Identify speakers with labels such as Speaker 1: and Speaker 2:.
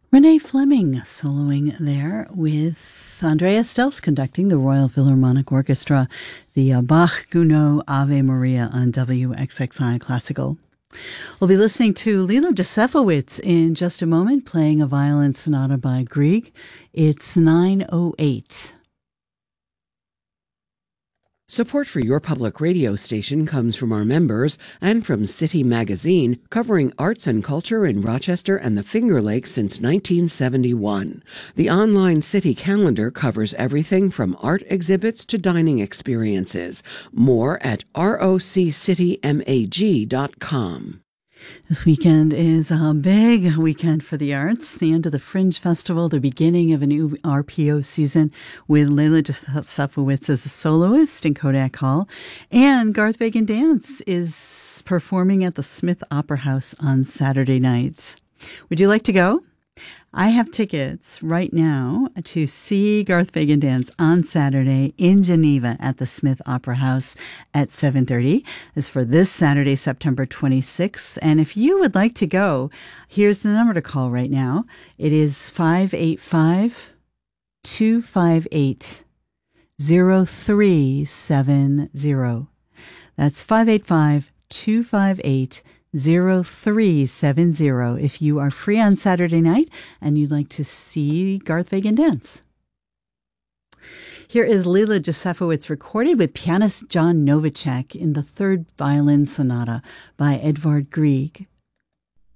Speaker 1: Renee Fleming soloing there with Andreas Stels conducting the Royal Philharmonic Orchestra, the Bach-Gounod Ave Maria on WXXI Classical. We'll be listening to Lila Josefowicz in just a moment, playing a violin sonata by Grieg. It's 9:08.
Speaker 2: Support for your public radio station comes from our members and from City Magazine, covering arts and culture in Rochester and the Finger Lakes since 1971. The online City calendar covers everything from art exhibits to dining experiences. More at roccitymag.com.
Speaker 1: This weekend is a big weekend for the arts, the end of the Fringe Festival, the beginning of a new RPO season with Lila Josefowicz as a soloist in Kodak Hall, and Garth Vagan Dance is performing at the Smith Opera House on Saturday nights. Would you like to go? I have tickets right now to see Garth Vagan Dance on Saturday in Geneva at the Smith Opera House at 7:30. This is for this Saturday, September 26th. And if you would like to go, here's the number to call right now. It is 585-258-0370. That's 585-258-0370 if you are free on Saturday night and you'd like to see Garth Vagan Dance. Here is Lila Josefowicz recorded with pianist John Novacek in the Third Violin Sonata by Edvard Grieg.